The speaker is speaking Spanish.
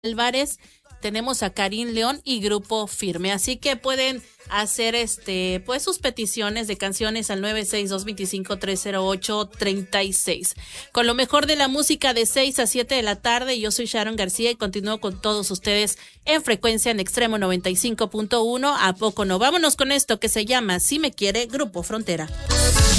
Álvarez, tenemos a Karim León y Grupo Firme, así que pueden hacer pues sus peticiones de canciones al 962-25-308-36. Con lo mejor de la música de 6 a 7 de la tarde, yo soy Sharon García y continúo con todos ustedes en frecuencia en Extremo 95.1. ¿A poco no? Vámonos con esto que se llama Si me quiere, Grupo Frontera.